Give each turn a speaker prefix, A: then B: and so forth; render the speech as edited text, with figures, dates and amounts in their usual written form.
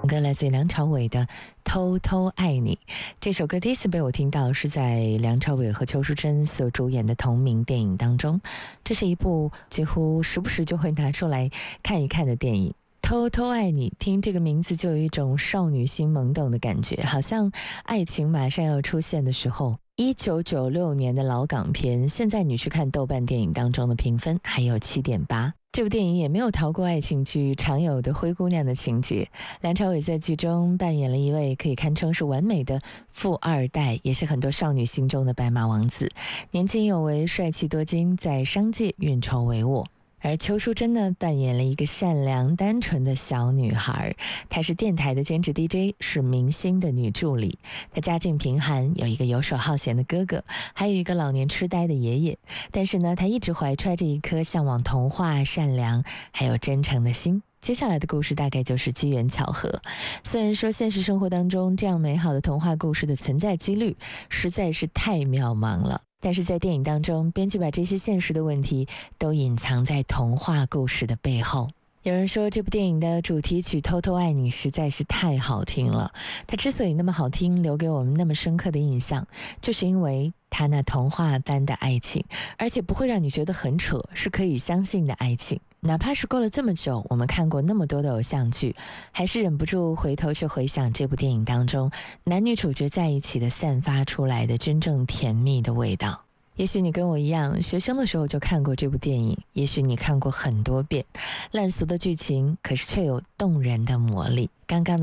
A: 歌来自梁朝伟的《偷偷爱你》。这首歌第一次被我听到是在梁朝伟和邱淑贞所主演的同名电影当中，这是一部几乎时不时就会拿出来看一看的电影。偷偷爱你，听这个名字就有一种少女心萌动的感觉，好像爱情马上要出现的时候。1996年的老港片，现在你去看豆瓣电影当中的评分还有7.8。这部电影也没有逃过爱情剧常有的灰姑娘的情节。梁朝伟在剧中扮演了一位可以堪称是完美的富二代，也是很多少女心中的白马王子，年轻有为，帅气多金，在商界运筹帷幄。而邱淑贞呢，扮演了一个善良单纯的小女孩，她是电台的兼职 DJ， 是明星的女助理。她家境贫寒，有一个游手好闲的哥哥，还有一个老年痴呆的爷爷。但是呢，她一直怀揣着一颗向往童话、善良还有真诚的心。接下来的故事大概就是机缘巧合。虽然说现实生活当中这样美好的童话故事的存在几率实在是太渺茫了，但是在电影当中，编剧把这些现实的问题都隐藏在童话故事的背后。有人说这部电影的主题曲《偷偷爱你》实在是太好听了，它之所以那么好听，留给我们那么深刻的印象，就是因为它那童话般的爱情，而且不会让你觉得很扯，是可以相信的爱情。哪怕是过了这么久，我们看过那么多的偶像剧，还是忍不住回头去回想这部电影当中男女主角在一起的散发出来的真正甜蜜的味道。也许你跟我一样，学生的时候就看过这部电影，也许你看过很多遍，烂俗的剧情，可是却有动人的魔力。刚刚的